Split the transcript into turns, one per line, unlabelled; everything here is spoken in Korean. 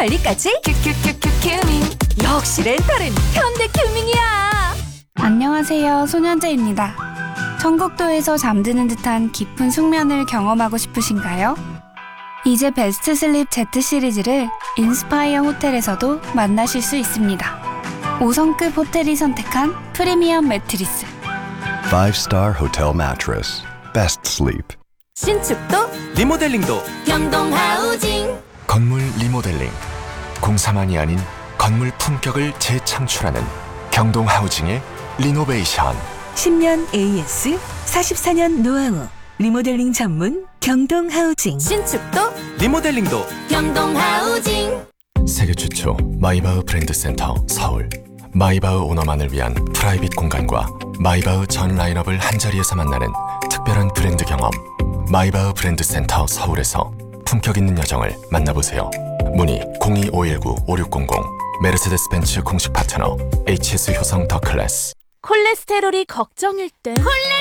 관리까지 큐큐큐큐 큐밍. 역시 렌탈은 현대큐밍이야.
안녕하세요, 소년재입니다. 청국도에서 잠드는 듯한 깊은 숙면을 경험하고 싶으신가요? 이제 베스트 슬립 Z 시리즈를 인스파이어 호텔에서도 만나실 수 있습니다. 5성급 호텔이 선택한 프리미엄 매트리스.
5-star hotel mattress. Best sleep.
신축도
리모델링도
경동하우징.
건물 리모델링, 공사만이 아닌 건물 품격을 재창출하는 경동하우징의 리노베이션.
10년 AS, 44년 노하우, 리모델링 전문 경동하우징.
신축도
리모델링도
경동하우징.
세계 최초 마이바흐 브랜드 센터 서울. 마이바흐 오너만을 위한 프라이빗 공간과 마이바흐 전 라인업을 한자리에서 만나는 특별한 브랜드 경험. 마이바흐 브랜드 센터 서울에서 품격 있는 여정을 만나보세요. 문의 02-519-5600. 메르세데스 벤츠 공식 파트너 HS 효성 더 클래스.
콜레스테롤이 걱정일 땐